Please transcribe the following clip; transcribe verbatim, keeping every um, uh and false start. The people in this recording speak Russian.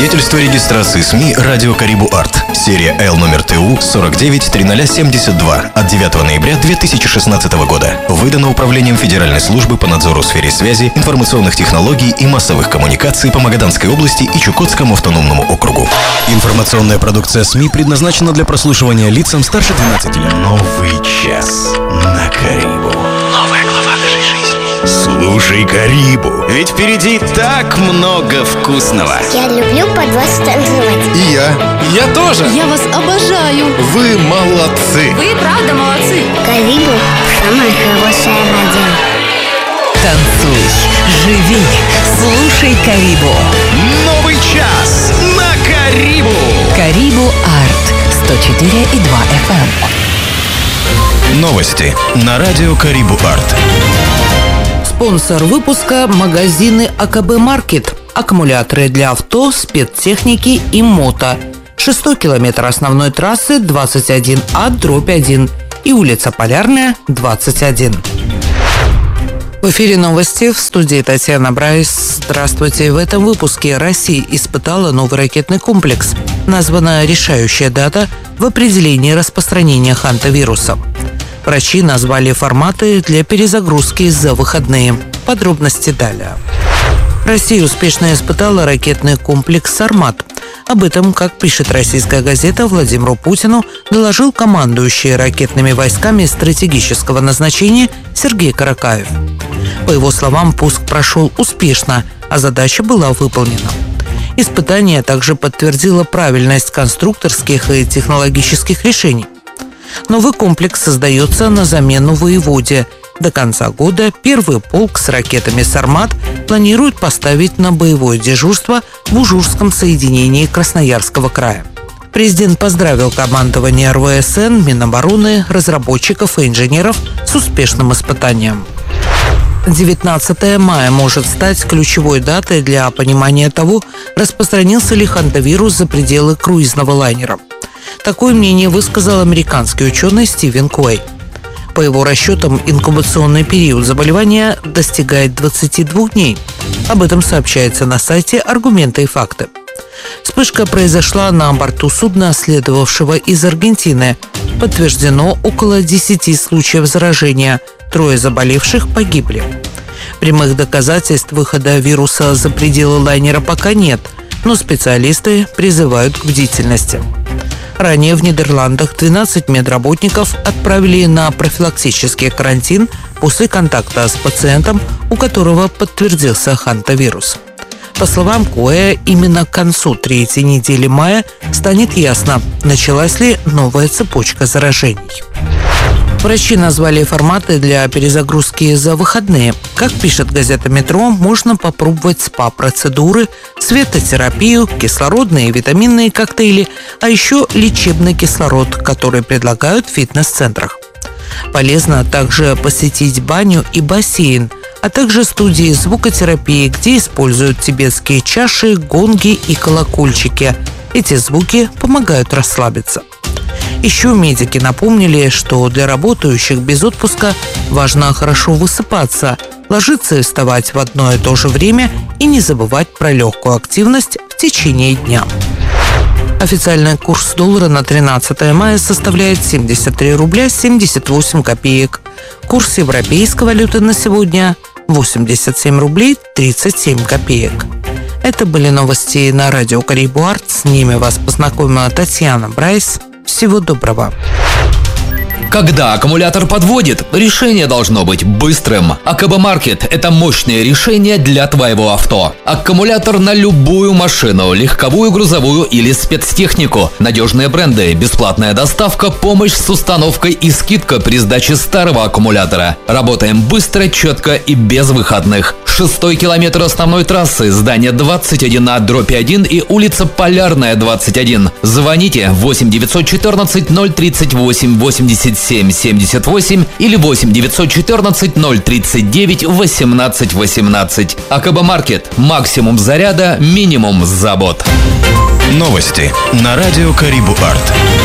Свидетельство регистрации СМИ «Радио Карибу Арт». Серия Л номер Т У сорок девять триста семьдесят два от девятого ноября две тысячи шестнадцатого года. Выдано Управлением Федеральной службы по надзору в сфере связи, информационных технологий и массовых коммуникаций по Магаданской области и Чукотскому автономному округу. Информационная продукция СМИ предназначена для прослушивания лицам старше двенадцати лет. Новый час на Карибу. Новая глава нашей жизни. Слушай Карибу, ведь впереди так много вкусного. Я люблю под вас танцевать. И я. Я тоже. Я вас обожаю. Вы молодцы. Вы правда молодцы. Карибу – самая хорошая радио. Танцуй, живи, слушай Карибу. Новый час на Карибу. Карибу Арт сто четыре и два эф эм. Новости на радио Карибу Арт. Спонсор выпуска – магазины АКБ Маркет. Аккумуляторы для авто, спецтехники и мото. Шестой километр основной трассы двадцать один А дробь один и улица Полярная, двадцать один. В эфире новости, в студии Татьяна Брайс. Здравствуйте. В этом выпуске Россия испытала новый ракетный комплекс. Названа решающая дата в определении распространения хантавируса. Врачи назвали форматы для перезагрузки за выходные. Подробности далее. Россия успешно испытала ракетный комплекс «Сармат». Об этом, как пишет российская газета, Владимиру Путину доложил командующий ракетными войсками стратегического назначения Сергей Каракаев. По его словам, пуск прошел успешно, а задача была выполнена. Испытание также подтвердило правильность конструкторских и технологических решений. Новый комплекс создается на замену «Воеводе». До конца года первый полк с ракетами «Сармат» планируют поставить на боевое дежурство в Ужурском соединении Красноярского края. Президент поздравил командование эр вэ эс эн, Минобороны, разработчиков и инженеров с успешным испытанием. девятнадцатое мая может стать ключевой датой для понимания того, распространился ли хантавирус за пределы круизного лайнера. Такое мнение высказал американский ученый Стивен Куэй. По его расчетам, инкубационный период заболевания достигает двадцати двух дней. Об этом сообщается на сайте «Аргументы и факты». Вспышка произошла на борту судна, следовавшего из Аргентины. Подтверждено около десяти случаев заражения. Трое заболевших погибли. Прямых доказательств выхода вируса за пределы лайнера пока нет, но специалисты призывают к бдительности. Ранее в Нидерландах двенадцать медработников отправили на профилактический карантин после контакта с пациентом, у которого подтвердился хантавирус. По словам Куэя, именно к концу третьей недели мая станет ясно, началась ли новая цепочка заражений. Врачи назвали форматы для перезагрузки за выходные. Как пишет газета «Метро», можно попробовать спа-процедуры, светотерапию, кислородные и витаминные коктейли, а еще лечебный кислород, который предлагают в фитнес-центрах. Полезно также посетить баню и бассейн, а также студии звукотерапии, где используют тибетские чаши, гонги и колокольчики. Эти звуки помогают расслабиться. Еще медики напомнили, что для работающих без отпуска важно хорошо высыпаться, ложиться и вставать в одно и то же время и не забывать про легкую активность в течение дня. Официальный курс доллара на тринадцатое мая составляет семьдесят три рубля семьдесят восемь копеек. Курс европейской валюты на сегодня – восемьдесят семь рублей тридцать семь копеек. Это были новости на радио Карибу Арт. С ними вас познакомила Татьяна Брайс. Всего доброго. Когда аккумулятор подводит, решение должно быть быстрым. АКБ Маркет – это мощное решение для твоего авто. Аккумулятор на любую машину, легковую, грузовую или спецтехнику. Надежные бренды, бесплатная доставка, помощь с установкой и скидка при сдаче старого аккумулятора. Работаем быстро, четко и без выходных. Шестой километр основной трассы, здание двадцать один А дробь один и улица Полярная, двадцать один. Звоните восемь девятьсот четырнадцать ноль тридцать восемь восемьдесят семь семьдесят восемь или восемь девятьсот четырнадцать ноль тридцать девять восемнадцать восемнадцать. АКБ Маркет. Максимум заряда, минимум забот. Новости на радио Карибу Арт.